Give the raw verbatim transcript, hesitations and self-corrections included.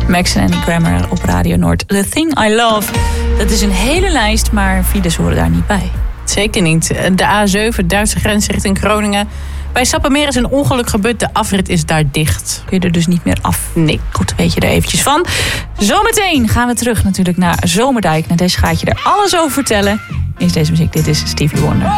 Max en Annie Grammer op Radio Noord. The Thing I Love. Dat is een hele lijst, maar files horen daar niet bij. Zeker niet. De A zeven, Duitse grens richting Groningen. Bij Sappemeer is een ongeluk gebeurd. De afrit is daar dicht. Kun je er dus niet meer af? Nee. Goed, weet je er eventjes van. Zometeen gaan we terug natuurlijk naar Zomerdijk. Naar deze ga ik je er alles over vertellen. Is deze muziek. Dit is Stevie Wonder.